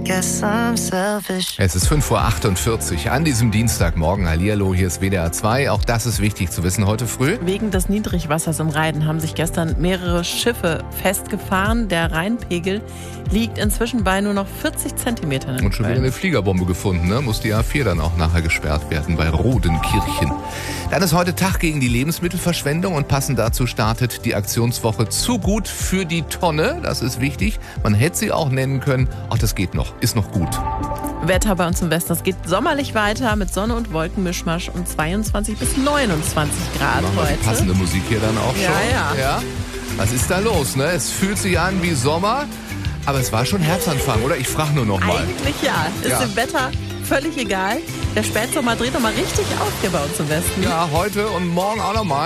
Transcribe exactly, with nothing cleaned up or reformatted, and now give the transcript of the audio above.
guess I'm selfish. Es ist fünf Uhr achtundvierzig an diesem Dienstagmorgen. Hallihallo, hier ist W D R zwei. Auch das ist wichtig zu wissen heute früh. Wegen des Niedrigwassers im Rhein haben sich gestern mehrere Schiffe festgefahren. Der Rheinpegel liegt inzwischen bei nur noch vierzig Zentimetern. Und schon wieder eine Fliegerbombe gefunden, ne? Muss die A vier dann auch nachher gesperrt werden bei Rodenkirchen. Dann ist heute Tag gegen die Lebensmittelverschwendung und passend dazu startet die Aktionswoche Zu gut für die Tonne. Das ist wichtig. Man hätte sie auch nennen können. Ach, das geht noch. Ist noch gut. Wetter bei uns im Westen, es geht sommerlich weiter mit Sonne und Wolkenmischmasch und zweiundzwanzig bis neunundzwanzig Grad Machen wir heute. die passende Musik hier dann auch Ja, schon. ja. ja. Was ist da los, ne? Es fühlt sich an wie Sommer, aber es war schon Herbstanfang, oder? Ich frage nur noch mal. Eigentlich ja. Ist Ja. dem Wetter völlig egal. Der Spätsommer dreht noch mal richtig auf hier bei uns im Westen. Ja, heute und morgen auch noch mal.